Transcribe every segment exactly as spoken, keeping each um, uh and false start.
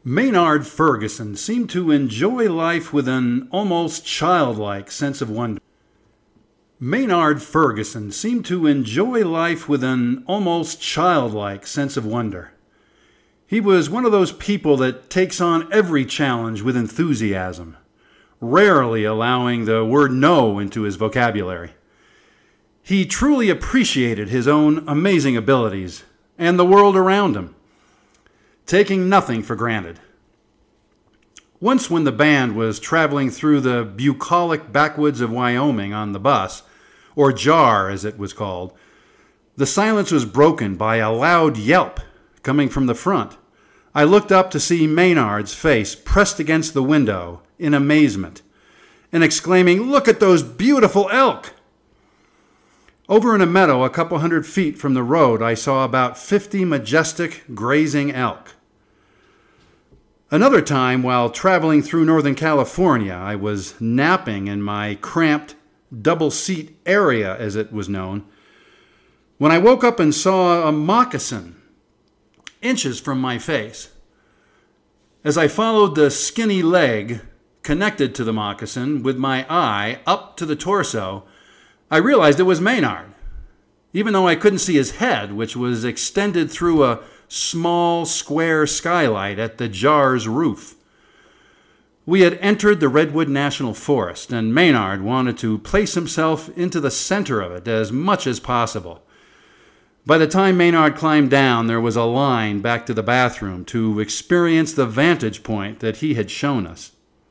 Maynard Ferguson seemed to enjoy life with an almost childlike sense of wonder. Maynard Ferguson seemed to enjoy life with an almost childlike sense of wonder. He was one of those people that takes on every challenge with enthusiasm, rarely allowing the word no into his vocabulary. He truly appreciated his own amazing abilities and the world around him, taking nothing for granted. Once when the band was traveling through the bucolic backwoods of Wyoming on the bus, or jar as it was called, the silence was broken by a loud yelp coming from the front. I looked up to see Maynard's face pressed against the window in amazement and exclaiming, "Look at those beautiful elk!" Over in a meadow a couple hundred feet from the road, I saw about fifty majestic grazing elk. Another time, while traveling through Northern California, I was napping in my cramped double-seat area, as it was known, when I woke up and saw a moccasin inches from my face. As I followed the skinny leg connected to the moccasin with my eye up to the torso, I realized it was Maynard, even though I couldn't see his head, which was extended through a small square skylight at the jar's roof. We had entered the Redwood National Forest, and Maynard wanted to place himself into the center of it as much as possible. By the time Maynard climbed down, there was a line back to the bathroom to experience the vantage point that he had shown us.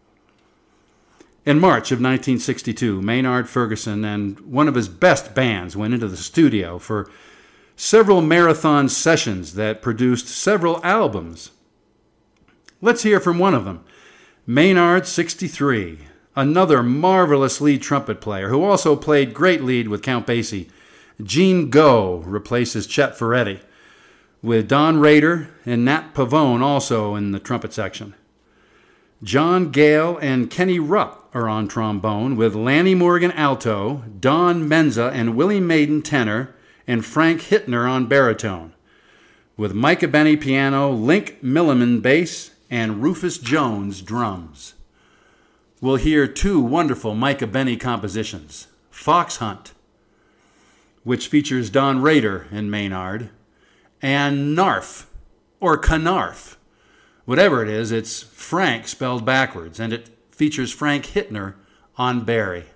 In March of nineteen sixty-two, Maynard Ferguson and one of his best bands went into the studio for several marathon sessions that produced several albums. Let's hear from one of them, Maynard sixty-three, another marvelous lead trumpet player who also played great lead with Count Basie. Gene Goh replaces Chet Ferretti, with Don Rader and Nat Pavone also in the trumpet section. John Gale and Kenny Rupp are on trombone, with Lanny Morgan alto, Don Menza and Willie Maiden tenor, and Frank Hittner on baritone, with Micah Benny piano, Link Milliman bass, and Rufus Jones drums. We'll hear two wonderful Micah Benny compositions, Fox Hunt, which features Don Rader and Maynard, and Narf, or Canarf. Whatever it is, it's Frank spelled backwards, and it features Frank Hittner on Barry.